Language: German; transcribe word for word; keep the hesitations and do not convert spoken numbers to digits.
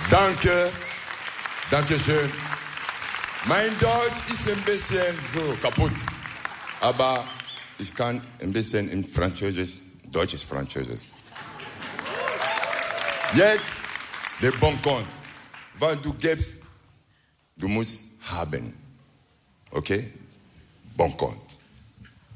Danke, danke schön. Mein Deutsch ist ein bisschen so kaputt, aber ich kann ein bisschen in Französisch, deutsches Französisch. Jetzt der Bon compte. Was du gibst, du musst haben. Okay? Bon compte.